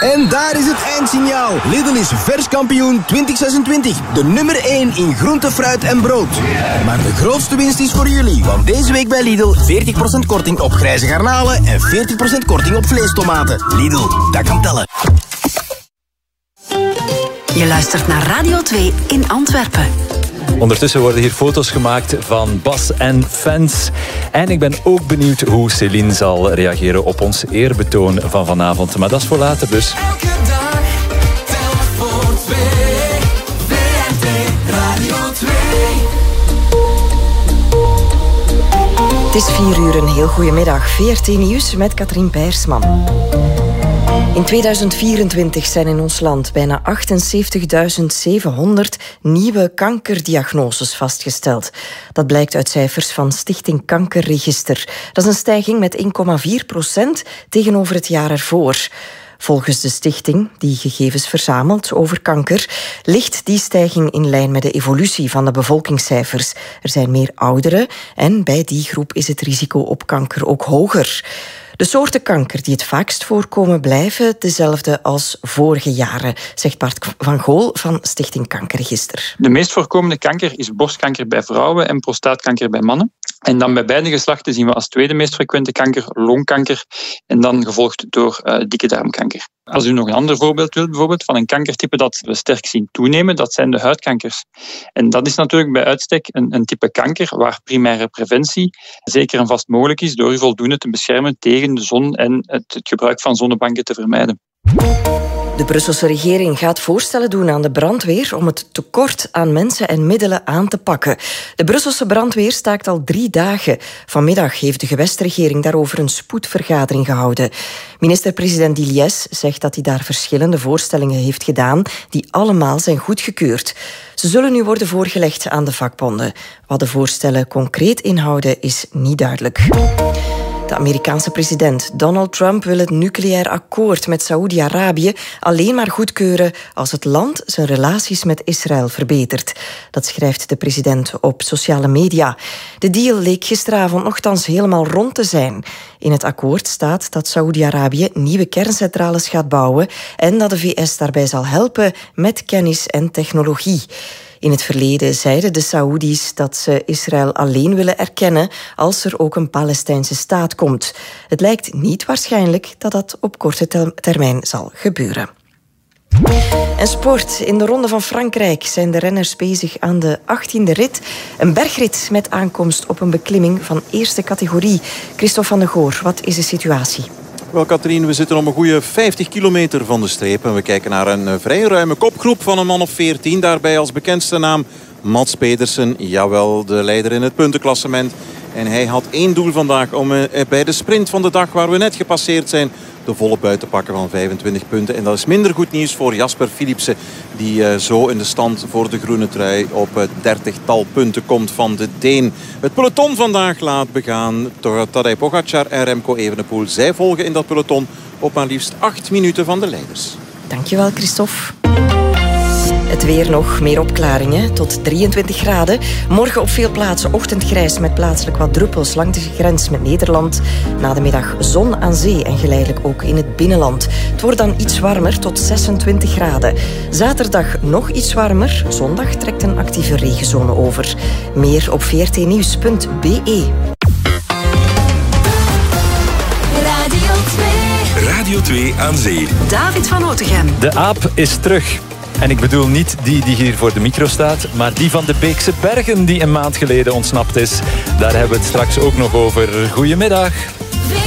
En daar is het eindsignaal. Lidl is vers kampioen 2026. De nummer 1 in groente, fruit en brood. Maar de grootste winst is voor jullie. Want deze week bij Lidl 40% korting op grijze garnalen en 40% korting op vleestomaten. Lidl, dat kan tellen. Je luistert naar Radio 2 in Antwerpen. Ondertussen worden hier foto's gemaakt van Bas en fans. En ik ben ook benieuwd hoe Céline zal reageren op ons eerbetoon van vanavond. Maar dat is voor later dus. Elke dag, telk voor 2. VRT Radio 2. Het is 4 uur, een heel goede middag. VRT Nieuws met Katrien Peirsman. In 2024 zijn in ons land bijna 78.700 nieuwe kankerdiagnoses vastgesteld. Dat blijkt uit cijfers van Stichting Kankerregister. Dat is een stijging met 1,4% tegenover het jaar ervoor. Volgens de stichting, die gegevens verzamelt over kanker, ligt die stijging in lijn met de evolutie van de bevolkingscijfers. Er zijn meer ouderen en bij die groep is het risico op kanker ook hoger. De soorten kanker die het vaakst voorkomen blijven dezelfde als vorige jaren, zegt Bart van Gool van Stichting Kankerregister. De meest voorkomende kanker is borstkanker bij vrouwen en prostaatkanker bij mannen. En dan bij beide geslachten zien we als tweede meest frequente kanker longkanker en dan gevolgd door dikke darmkanker. Als u nog een ander voorbeeld wilt, bijvoorbeeld van een kankertype dat we sterk zien toenemen, dat zijn de huidkankers. En dat is natuurlijk bij uitstek een type kanker waar primaire preventie zeker en vast mogelijk is door u voldoende te beschermen tegen de zon en het gebruik van zonnebanken te vermijden. De Brusselse regering gaat voorstellen doen aan de brandweer om het tekort aan mensen en middelen aan te pakken. De Brusselse brandweer staakt al 3 dagen. Vanmiddag heeft de gewestregering daarover een spoedvergadering gehouden. Minister-president Diliès zegt dat hij daar verschillende voorstellingen heeft gedaan die allemaal zijn goedgekeurd. Ze zullen nu worden voorgelegd aan de vakbonden. Wat de voorstellen concreet inhouden is niet duidelijk. De Amerikaanse president Donald Trump wil het nucleair akkoord met Saoedi-Arabië alleen maar goedkeuren als het land zijn relaties met Israël verbetert. Dat schrijft de president op sociale media. De deal leek gisteravond nochtans helemaal rond te zijn. In het akkoord staat dat Saoedi-Arabië nieuwe kerncentrales gaat bouwen en dat de VS daarbij zal helpen met kennis en technologie. In het verleden zeiden de Saoedi's dat ze Israël alleen willen erkennen als er ook een Palestijnse staat komt. Het lijkt niet waarschijnlijk dat dat op korte termijn zal gebeuren. En sport. In de Ronde van Frankrijk zijn de renners bezig aan de 18e rit. Een bergrit met aankomst op een beklimming van eerste categorie. Christophe van de Goor, wat is de situatie? Wel, Katrien, we zitten op een goede 50 kilometer van de streep. En we kijken naar een vrij ruime kopgroep van een man of 14. Daarbij als bekendste naam Mats Pedersen. Jawel, de leider in het puntenklassement. En hij had 1 doel vandaag om bij de sprint van de dag waar we net gepasseerd zijn de volle buit te pakken van 25 punten. En dat is minder goed nieuws voor Jasper Philipsen, die zo in de stand voor de groene trui op het 30-tal punten komt van de Deen. Het peloton vandaag laat begaan door Tadej Pogacar en Remco Evenepoel. Zij volgen in dat peloton op maar liefst 8 minuten van de leiders. Dankjewel, Christophe. Het weer nog, meer opklaringen, tot 23 graden. Morgen op veel plaatsen ochtendgrijs met plaatselijk wat druppels langs de grens met Nederland. Na de middag zon aan zee en geleidelijk ook in het binnenland. Het wordt dan iets warmer, tot 26 graden. Zaterdag nog iets warmer. Zondag trekt een actieve regenzone over. Meer op vrtnieuws.be. Radio 2 aan zee. David van Otegem. De aap is terug. En ik bedoel niet die hier voor de micro staat, maar die van de Beekse Bergen die een maand geleden ontsnapt is. Daar hebben we het straks ook nog over. Goedemiddag.